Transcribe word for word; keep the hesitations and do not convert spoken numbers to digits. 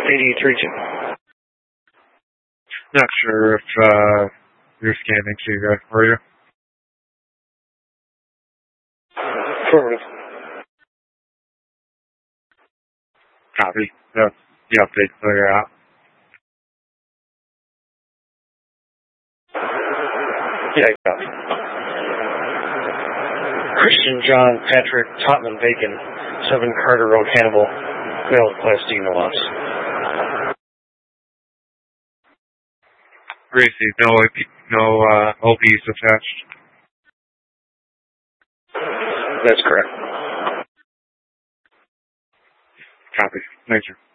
eighty-eighth region. Not sure if uh, you're scanning to you guys, are you? Affirmative. Copy. The, the update's clear out. Yeah, I got it. Christian John Patrick Totman Bacon, seven Carter Road, Hannibal, male, Class D, no loss. Gracie, no, no uh, O Ps attached. That's correct. Copy. Thank you.